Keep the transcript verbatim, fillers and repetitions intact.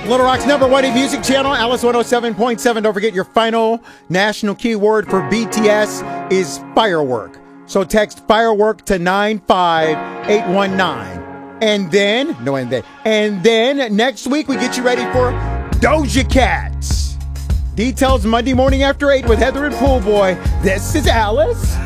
Little Rock's number one hit music channel, Alice one oh seven point seven. Don't forget your final national keyword for B T S is firework. So text firework to nine five eight one nine. And then, no, and then, and then next week we get you ready for Doja Cat. Details Monday morning after eight with Heather and Pool Boy. This is Alice.